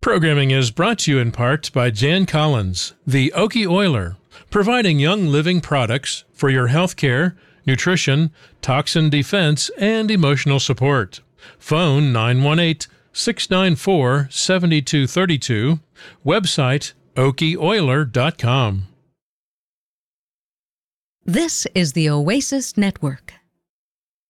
Programming is brought to you in part by Jan Collins, the Okie Oiler, providing young living products for your healthcare, nutrition, toxin defense, and emotional support. Phone 918-694-7232. Website okieoiler.com. This is the Oasis Network.